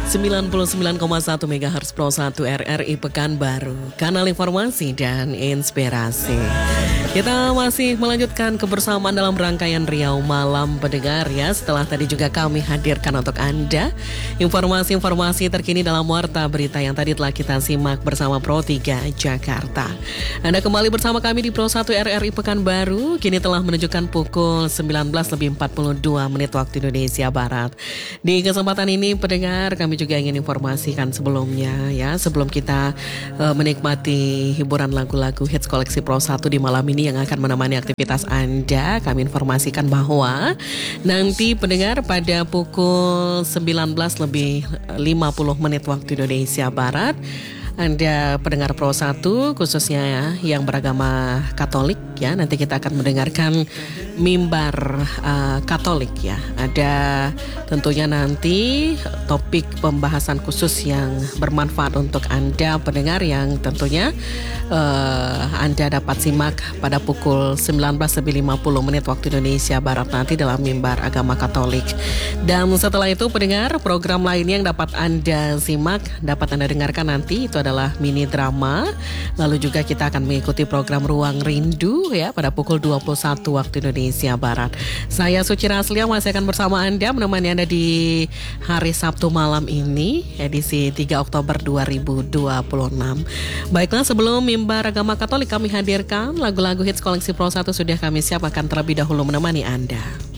99,1 MHz Pro 1 RRI Pekanbaru, kanal informasi dan inspirasi. Kita masih melanjutkan kebersamaan dalam rangkaian Riau Malam Pendengar ya. Setelah tadi juga kami hadirkan untuk Anda informasi-informasi terkini dalam warta berita yang tadi telah kita simak bersama Pro 3 Jakarta. Anda kembali bersama kami di Pro 1 RRI Pekanbaru. Kini telah menunjukkan pukul 19.42 waktu Indonesia Barat. Di kesempatan ini pendengar, kami juga ingin informasikan sebelumnya ya, sebelum kita menikmati hiburan lagu-lagu hits koleksi Pro 1 di malam ini yang akan menemani aktivitas Anda, kami informasikan bahwa nanti pendengar pada pukul 19.50 waktu Indonesia Barat, Anda pendengar Pro 1 khususnya ya, yang beragama Katolik ya, nanti kita akan mendengarkan mimbar Katolik ya. Ada tentunya nanti topik pembahasan khusus yang bermanfaat untuk Anda pendengar yang tentunya Anda dapat simak pada pukul 19.50 waktu Indonesia Barat nanti dalam mimbar agama Katolik. Dan setelah itu pendengar, program lainnya yang dapat Anda simak, dapat Anda dengarkan nanti itu adalah mini drama. Lalu juga kita akan mengikuti program Ruang Rindu ya pada pukul 21 waktu Indonesia Barat. Saya Suci Raslia masih akan bersama Anda menemani Anda di hari Sabtu malam ini, edisi 3 Oktober 2026. Baiklah, sebelum mimbar agama Katolik kami hadirkan lagu-lagu hits koleksi Pro 1 sudah kami siapkan terlebih dahulu menemani Anda.